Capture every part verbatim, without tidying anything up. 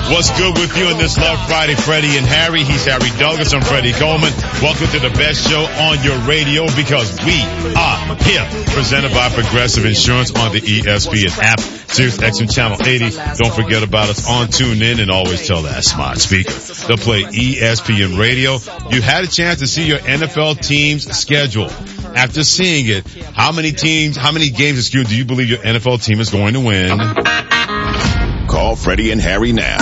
What's good with you on this Love Friday? Freddie and Harry. He's Harry Douglas. I'm Freddie Coleman. Welcome to the best show on your radio because we are here. Presented by Progressive Insurance on the E S P N app. Sirius X M Channel eighty. Don't forget about us on TuneIn and always tell that smart speaker to play E S P N Radio. You had a chance to see your N F L team's schedule. After seeing it, how many teams, how many games, excuse, do you believe your N F L team is going to win? Call Freddie and Harry now.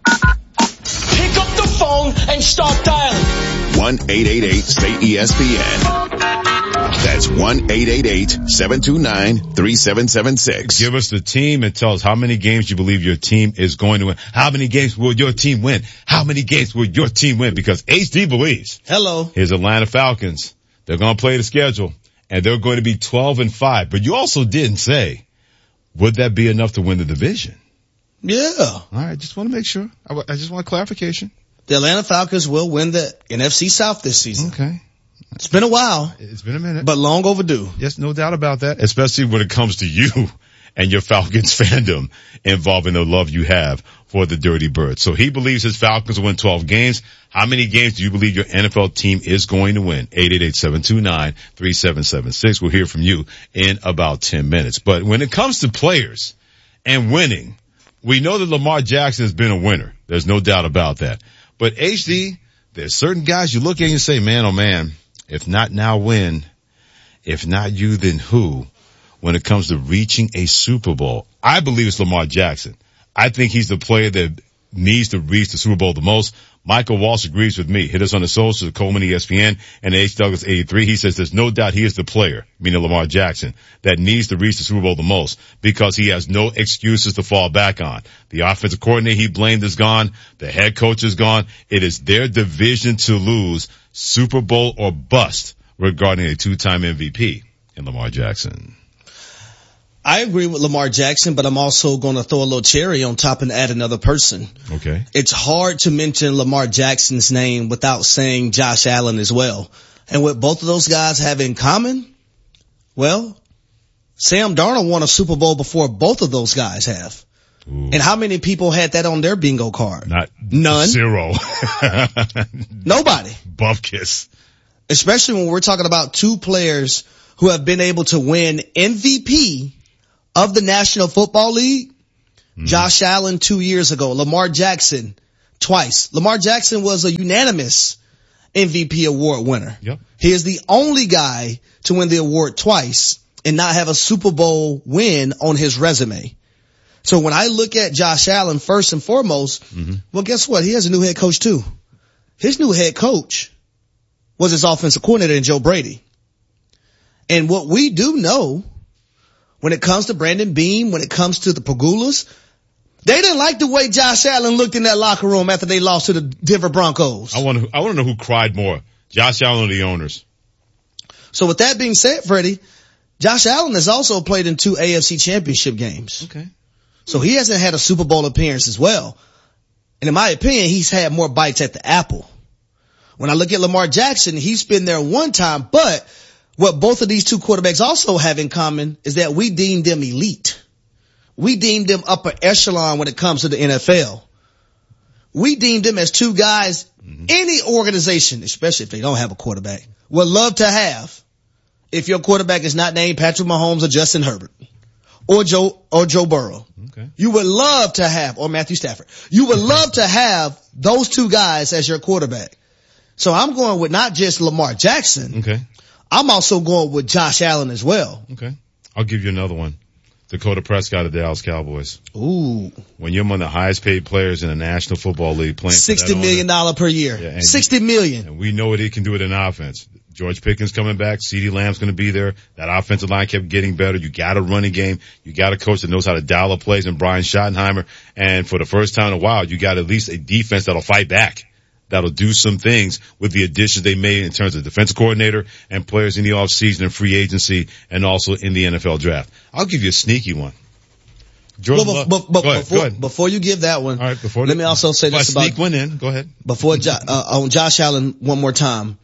Pick up the phone and start dialing. one eight eight eight say E S P N. That's one eight eight eight seven two nine three seven seven six. Give us the team and tell us how many games you believe your team is going to win. How many games will your team win? How many games will your team win? Because H D believes. Hello. His Atlanta Falcons. They're going to play the schedule and they're going to be twelve and five. But you also didn't say, would that be enough to win the division? Yeah. All right. Just want to make sure. I, I just want clarification. The Atlanta Falcons will win the N F C South this season. Okay. It's been a while. It's been a minute. But long overdue. Yes, no doubt about that, especially when it comes to you and your Falcons fandom involving the love you have for the Dirty Birds. So he believes his Falcons will win twelve games. How many games do you believe your N F L team is going to win? eight eight eight seven two nine three seven seven six. We'll hear from you in about ten minutes. But when it comes to players and winning, we know that Lamar Jackson has been a winner. There's no doubt about that. But H D, there's certain guys you look at and you say, man, oh man, if not now, when? If not you, then who? When it comes to reaching a Super Bowl, I believe it's Lamar Jackson. I think he's the player that needs to reach the Super Bowl the most. Michael Walsh agrees with me. Hit us on the socials, Coleman E S P N and H Douglas eighty-three. He says there's no doubt he is the player, meaning Lamar Jackson, that needs to reach the Super Bowl the most because he has no excuses to fall back on. The offensive coordinator he blamed is gone. The head coach is gone. It is their division to lose, Super Bowl or bust, regarding a two-time M V P in Lamar Jackson. I agree with Lamar Jackson, but I'm also going to throw a little cherry on top and add another person. Okay. It's hard to mention Lamar Jackson's name without saying Josh Allen as well. And what both of those guys have in common, well, Sam Darnold won a Super Bowl before both of those guys have. Ooh. And how many people had that on their bingo card? Not none. Zero. Nobody. Bupkis. Especially when we're talking about two players who have been able to win M V P of the National Football League. Mm-hmm. Josh Allen two years ago. Lamar Jackson twice. Lamar Jackson was a unanimous M V P award winner. Yep. He is the only guy to win the award twice and not have a Super Bowl win on his resume. So when I look at Josh Allen, first and foremost, mm-hmm. well, guess what? He has a new head coach too. His new head coach was his offensive coordinator in Joe Brady. And what we do know when it comes to Brandon Beam, when it comes to the Pagulas, they didn't like the way Josh Allen looked in that locker room after they lost to the Denver Broncos. I want to, I want to know who cried more, Josh Allen or the owners. So with that being said, Freddie, Josh Allen has also played in two A F C championship games. Okay. So he hasn't had a Super Bowl appearance as well. And in my opinion, he's had more bites at the apple. When I look at Lamar Jackson, he's been there one time, but what both of these two quarterbacks also have in common is that we deem them elite. We deem them upper echelon when it comes to the N F L. We deem them as two guys mm-hmm. any organization, especially if they don't have a quarterback, would love to have if your quarterback is not named Patrick Mahomes or Justin Herbert or Joe, or Joe Burrow. Okay. You would love to have, or Matthew Stafford. You would love to have those two guys as your quarterback. So I'm going with not just Lamar Jackson. Okay. I'm also going with Josh Allen as well. Okay. I'll give you another one. Dakota Prescott of the Dallas Cowboys. Ooh. When you're one of the highest paid players in the National Football League playing sixty million dollars per year. Yeah, sixty million. And we know what he can do with an offense. George Pickens coming back. CeeDee Lamb's going to be there. That offensive line kept getting better. You got a running game. You got a coach that knows how to dial up plays, and Brian Schottenheimer. And for the first time in a while, you got at least a defense that'll fight back. That'll do some things with the additions they made in terms of defensive coordinator and players in the offseason and free agency and also in the N F L draft. I'll give you a sneaky one. Jordan well, Love. but, but, go ahead, before, go ahead. before you give that one, all right, before let me also say this about, sneak one in. Go ahead. Before, jo- uh, on Josh Allen one more time.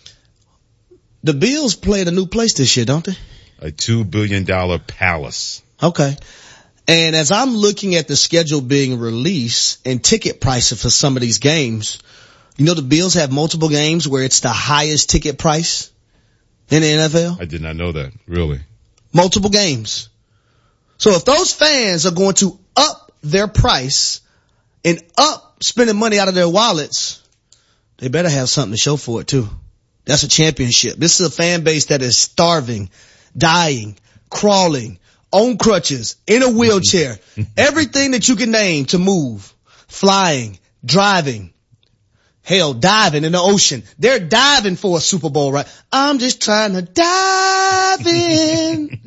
The Bills played a new place this year, don't they? A two billion dollars palace. Okay. And as I'm looking at the schedule being released and ticket prices for some of these games, you know the Bills have multiple games where it's the highest ticket price in the N F L? I did not know that. Really? Multiple games. So if those fans are going to up their price and up spending money out of their wallets, they better have something to show for it too. That's a championship. This is a fan base that is starving, dying, crawling, on crutches, in a wheelchair, everything that you can name to move, flying, driving, hell, diving in the ocean. They're diving for a Super Bowl, right? I'm just trying to dive in.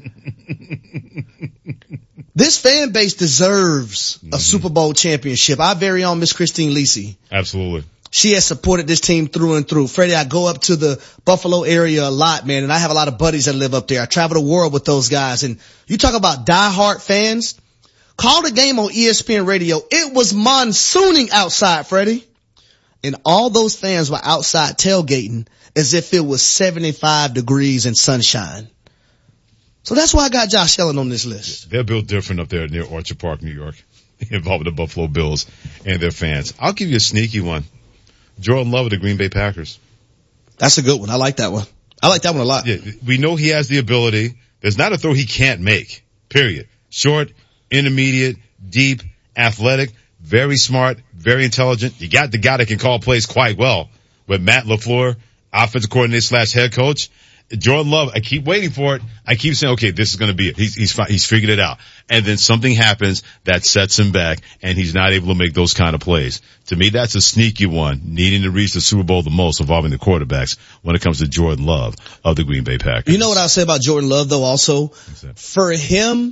This fan base deserves a mm-hmm. Super Bowl championship. Our very own Miss Christine Lisi. Absolutely. She has supported this team through and through. Freddie, I go up to the Buffalo area a lot, man, and I have a lot of buddies that live up there. I travel the world with those guys, and you talk about diehard fans. Call the game on E S P N Radio. It was monsooning outside, Freddie. And all those fans were outside tailgating as if it was seventy-five degrees and sunshine. So that's why I got Josh Allen on this list. They're built different up there near Orchard Park, New York, involving the Buffalo Bills and their fans. I'll give you a sneaky one. Jordan Love of the Green Bay Packers. That's a good one. I like that one. I like that one a lot. Yeah, we know he has the ability. There's not a throw he can't make, period. Short, intermediate, deep, athletic, very smart, very intelligent. You got the guy that can call plays quite well with Matt LaFleur, offensive coordinator slash head coach. Jordan Love, I keep waiting for it. I keep saying, okay, this is going to be it. He's, he's, he's figured it out. And then something happens that sets him back and he's not able to make those kind of plays. To me, that's a sneaky one, needing to reach the Super Bowl the most involving the quarterbacks when it comes to Jordan Love of the Green Bay Packers. You know what I'll say about Jordan Love though also? For him,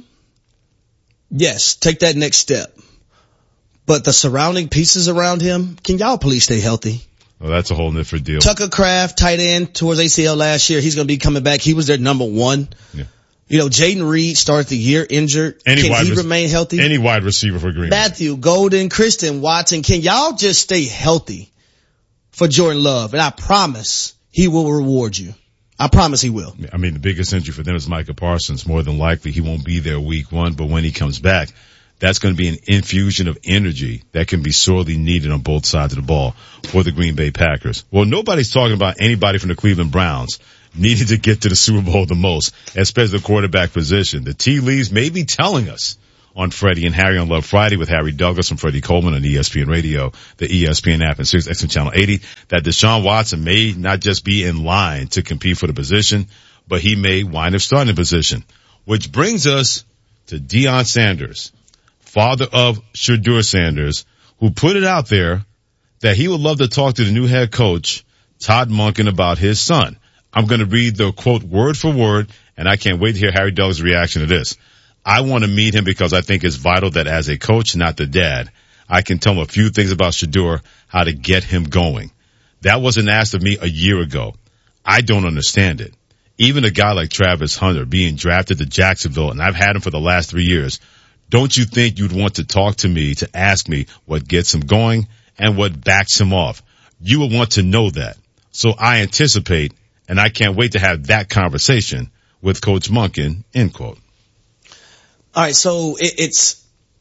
yes, take that next step. But the surrounding pieces around him, can y'all please stay healthy? Well, that's a whole different deal. Tucker Kraft, tight end, towards A C L last year. He's going to be coming back. He was their number one. Yeah. You know, Jaden Reed started the year injured. Any can he rec- remain healthy? Any wide receiver for Green Bay. Matthew Golden, Christian Watson. Can y'all just stay healthy for Jordan Love? And I promise he will reward you. I promise he will. I mean, the biggest injury for them is Micah Parsons. More than likely, he won't be there week one, but when he comes back, that's going to be an infusion of energy that can be sorely needed on both sides of the ball for the Green Bay Packers. Well, nobody's talking about anybody from the Cleveland Browns needing to get to the Super Bowl the most, especially the quarterback position. The tea leaves may be telling us on Freddie and Harry on Love Friday with Harry Douglas and Freddie Coleman on E S P N Radio, the E S P N app, and Sirius X M Channel eighty, that Deshaun Watson may not just be in line to compete for the position, but he may wind up starting the position. Which brings us to Deion Sanders, father of Shedeur Sanders, who put it out there that he would love to talk to the new head coach, Todd Monken, about his son. I'm going to read the quote word for word, and I can't wait to hear Harry Douglas' reaction to this. I want to meet him because I think it's vital that as a coach, not the dad, I can tell him a few things about Shedeur, how to get him going. That wasn't asked of me a year ago. I don't understand it. Even a guy like Travis Hunter being drafted to Jacksonville, and I've had him for the last three years, don't you think you'd want to talk to me to ask me what gets him going and what backs him off? You would want to know that. So I anticipate, and I can't wait to have that conversation with Coach Monken, end quote. All right, so it, it's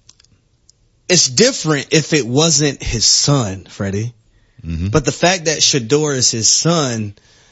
it's different if it wasn't his son, Freddie. Mm-hmm. But the fact that Shedeur is his son,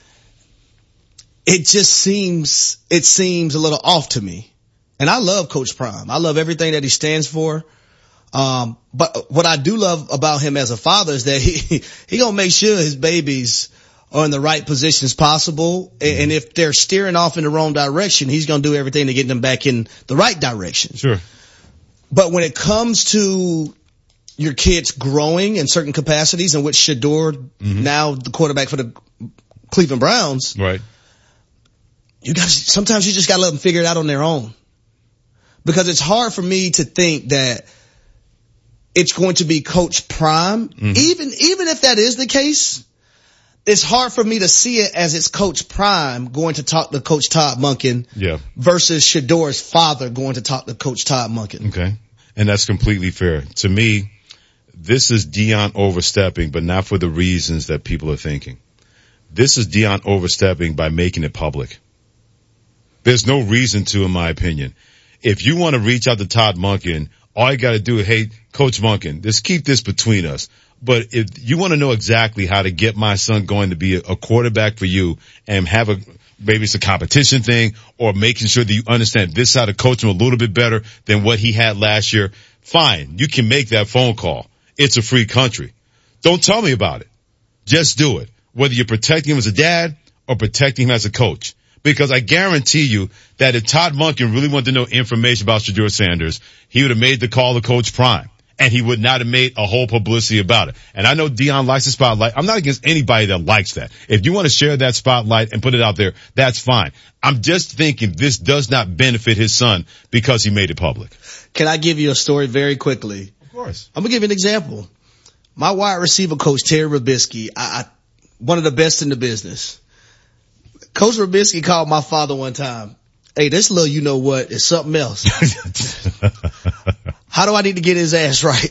it just seems it seems a little off to me. And I love Coach Prime. I love everything that he stands for. Um, but what I do love about him as a father is that he he gonna make sure his babies are in the right positions possible. Mm-hmm. And if they're steering off in the wrong direction, he's going to do everything to get them back in the right direction. Sure. But when it comes to your kids growing in certain capacities, in which Shedeur, mm-hmm. now the quarterback for the Cleveland Browns, right? You got sometimes you just got to let them figure it out on their own, because it's hard for me to think that it's going to be Coach Prime, mm-hmm. even even if that is the case. It's hard for me to see it as it's Coach Prime going to talk to Coach Todd Monken, yeah, versus Shedeur's father going to talk to Coach Todd Monken. Okay. And that's completely fair. To me, this is Deion overstepping, but not for the reasons that people are thinking. This is Deion overstepping by making it public. There's no reason to, in my opinion. if you want to reach out to Todd Monken, all you got to do is, hey, Coach Monken, just keep this between us. But if you want to know exactly how to get my son going to be a, a quarterback for you and have a, maybe it's a competition thing or making sure that you understand this is how to coach him a little bit better than what he had last year, fine. You can make that phone call. It's a free country. Don't tell me about it. Just do it. Whether you're protecting him as a dad or protecting him as a coach. Because I guarantee you that if Todd Monken really wanted to know information about Shedeur Sanders, he would have made the call to Coach Prime. And he would not have made a whole publicity about it. And I know Deion likes the spotlight. I'm not against anybody that likes that. If you want to share that spotlight and put it out there, that's fine. I'm just thinking this does not benefit his son because he made it public. Can I give you a story very quickly? Of course. I'm going to give you an example. My wide receiver coach, Terry Robisky, I, I, one of the best in the business. Coach Robisky called my father one time. Hey, this little you know what is something else. How do I need to get his ass right?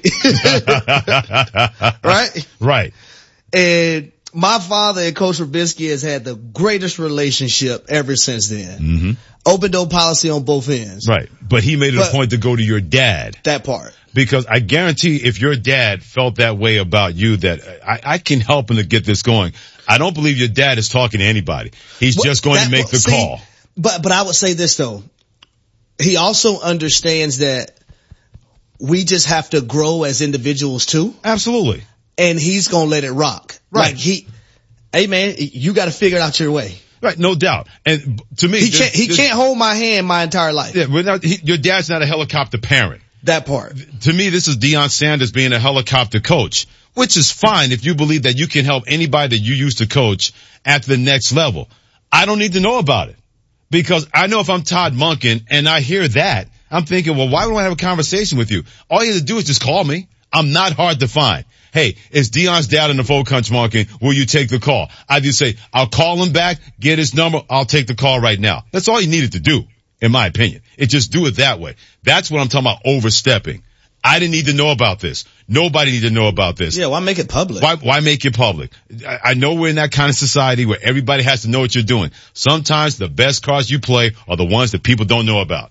Right? Right. And my father and Coach Robisky has had the greatest relationship ever since then. Mm-hmm. Open door policy on both ends. Right. But he made it but, a point to go to your dad. That part. Because I guarantee if your dad felt that way about you, that I, I can help him to get this going. I don't believe your dad is talking to anybody. He's well, just going that, to make the see, call. But, but I would say this though. He also understands that we just have to grow as individuals too. Absolutely. And he's going to let it rock. Right. Like he, hey man, you got to figure it out your way. Right. No doubt. And to me, he can't, he can't hold my hand my entire life. Yeah. Without, he, your dad's not a helicopter parent. That part. To me, this is Deion Sanders being a helicopter coach, which is fine if you believe that you can help anybody that you used to coach at the next level. I don't need to know about it because I know if I'm Todd Monken and I hear that, I'm thinking, well, why would I have a conversation with you? All you have to do is just call me. I'm not hard to find. Hey, it's Deion's dad in the phone, Coach Monken. Will you take the call? I just say, I'll call him back, get his number. I'll take the call right now. That's all you needed to do, in my opinion. It just do it that way. That's what I'm talking about, overstepping. I didn't need to know about this. Nobody needed to know about this. Yeah, why make it public? Why, why make it public? I, I know we're in that kind of society where everybody has to know what you're doing. Sometimes the best cards you play are the ones that people don't know about.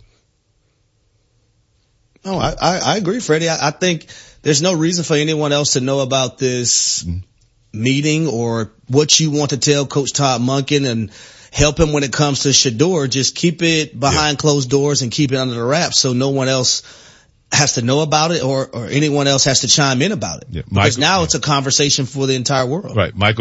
No, I, I, I agree, Freddie. I, I think there's no reason for anyone else to know about this mm-hmm. meeting or what you want to tell Coach Todd Monken and help him when it comes to Shedeur. Just keep it behind yeah. closed doors and keep it under the wraps so no one else has to know about it or, or anyone else has to chime in about it. Yeah. Because Michael, now yeah. it's a conversation for the entire world. Right. Michael